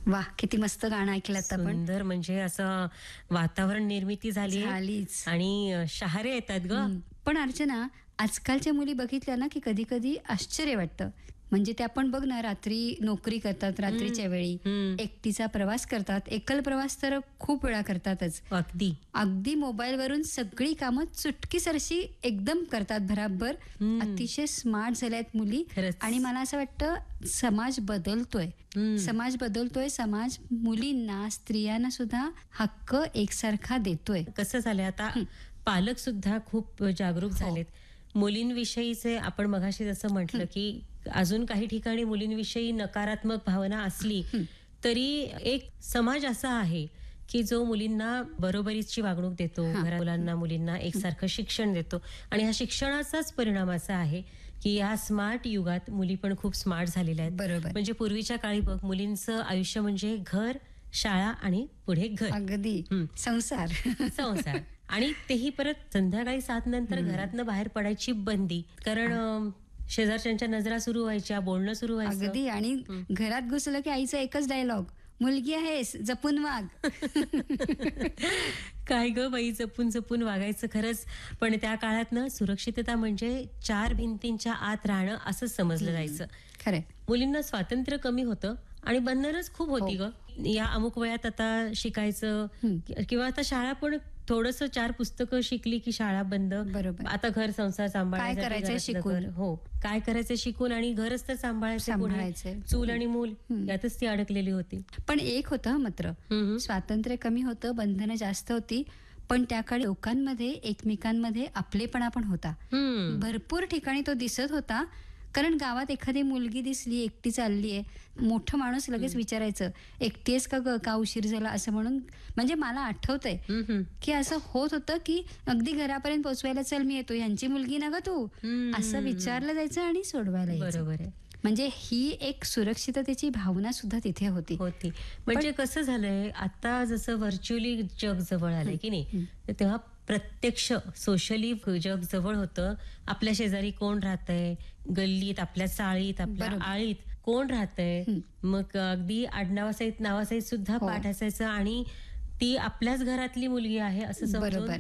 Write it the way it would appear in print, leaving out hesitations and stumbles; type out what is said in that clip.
वाह! किती मस्त गाणं ऐकलं आता आपण. सुंदर म्हणजे असं वातावरण निर्मिती झाली झालीच. आणि शहारे येतात ग. पण अर्चना, आजकालच्या मुली बघितल्या ना, की कधी-कधी आश्चर्य वाटतं. म्हणजे ते आपण बघ ना, रात्री नोकरी करतात, रात्रीच्या वेळी हम्म. एकटीचा प्रवास करतात. एकल प्रवास तर खूप वेळा करतातच. अगदी. अगदी मोबाईलवरून सगळी कामं चुटकीसरशी एकदम करतात भराभर. अतिशय स्मार्ट झाल्या आहेत मुली. खरंच. आणि मला असं वाटतं समाज बदलतोय. समाज बदलतोय. समाज मुलींना, स्त्रियांना सुद्धा हक्क एकसारखा देतोय. कसं झालंय आता पालक सुद्धा खूप जागरूक झालेत. मुलींविषयीचे आपण मगाशी जसं म्हटलं की अजून काही ठिकाणी मुलींविषयी नकारात्मक भावना असली तरी एक समाज असा आहे की जो मुलींना बरोबरीची वागणूक देतो, घरात मुलांना मुलींना एकसारखं शिक्षण देतो. आणि हा शिक्षणाचाच परिणाम असा आहे की या स्मार्ट युगात मुली पण खूप स्मार्ट झालेल्या आहेत. बरोबर. म्हणजे पूर्वीच्या काळी बघ मुलींचं आयुष्य म्हणजे घर, शाळा आणि पुढे घर, अगदी संसार. संसार. आणि तेही परत संध्याकाळी 7 नंतर घरातनं बाहेर पडायची बंदी. कारण शेजारच्यांच्या नजरा सुरू व्हायच्या, बोलणं सुरू व्हायचं. अगदी. आणि घरात घुसलं की आईचा एकच डायलॉग, मुलगी आहेस जपून वाग. काय ग बाई, जपून जपून वागायचं खरंच. पण त्या काळात ना सुरक्षितता म्हणजे 4 भिंतींच्या आत राहणं असं समजलं जायचं. खरंय. मुलींना स्वातंत्र्य कमी होतं आणि बंधनच खूप होती ग. या अमुक वयात आता शिकायचं किंवा आता शाळा पण थोडंसं 4 पुस्तकं शिकली की शाळा बंद. बरोबर. आता घर संसार सांभाळायचं, काय करायचंय शिकून. हो, काय करायचं शिकून आणि घरच तर सांभाळायचं. चूल आणि मूल यातच ती अडकलेली होती. पण एक होतं मात्र, स्वातंत्र्य कमी होतं, बंधनं जास्त होती. पण त्या काळी लोकांमध्ये एकमेकांमध्ये आपलेपणा पण होता. भरपूर ठिकाणी तो दिसत होता. कारण गावात एखादी मुलगी दिसली, एकटी चाललीये, मोठं माणूस लगेच विचारायचं, एकटी आहेस का ग, का उशीर झाला, असं म्हणून. म्हणजे मला आठवतंय की असं होत होतं की अगदी घरापर्यंत पोहोचवायला, चल मी येतो, ह्यांची मुलगी ना ग तू, असं विचारलं जायचं आणि सोडवायला यायचं. बरोबर आहे. म्हणजे ही एक सुरक्षिततेची भावना सुद्धा तिथे होती. म्हणजे कसं झालंय आता जसं व्हर्च्युअली जग जवळ आलंय की नाही, तेव्हा प्रत्यक्ष सोशली जग जवळ होतं. आपल्या शेजारी कोण राहतंय, गल्लीत, आपल्या चाळीत, आपल्या आळीत कोण राहतंय, मग अगदी आडनावासहित नावासहित सुद्धा पाठ असायचं आणि ती आपल्याच घरातली मुलगी आहे असं समजून